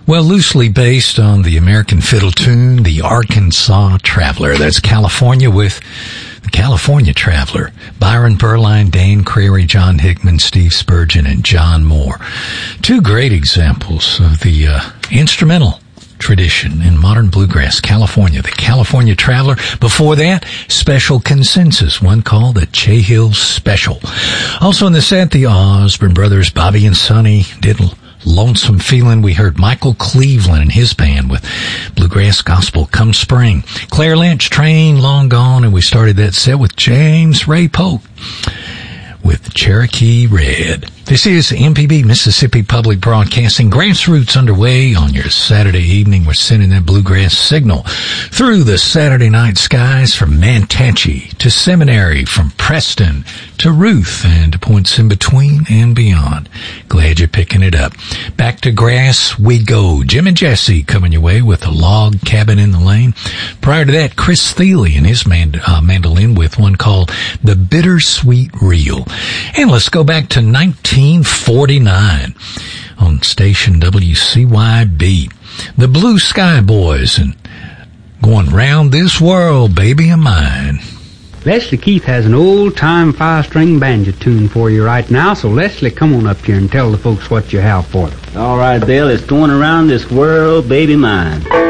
Well, loosely based on the American fiddle tune, the Arkansas Traveler. That's California with the California Traveler. Byron Berline, Dane Crary, John Hickman, Steve Spurgeon, and John Moore. Two great examples of the instrumental tradition in modern bluegrass. California, the California Traveler. Before that, Special Consensus, one called the Cahill Special. Also in the set, the Osborne Brothers, Bobby and Sonny, did Lonesome Feeling. We heard Michael Cleveland and his band with Bluegrass Gospel, Come Spring. Claire Lynch, Train Long Gone, and we started that set with James Ray Polk with Cherokee Red. This is MPB, Mississippi Public Broadcasting. Grassroots underway on your Saturday evening. We're sending that bluegrass signal through the Saturday night skies from Mantachie to Seminary, from Preston to Ruth, and to points in between and beyond. Glad you're picking it up. Back to grass we go. Jim and Jesse coming your way with a Log Cabin in the Lane. Prior to that, Chris Thiele and his mandolin with one called The Bittersweet Reel. And let's go back to 1949 on station WCYB. The Blue Sky Boys and Going Round This World, Baby of Mine. Leslie Keith has an old-time five-string banjo tune for you right now, so Leslie, come on up here and tell the folks what you have for them. All right, Bill, it's Going Around This World, Baby Mine.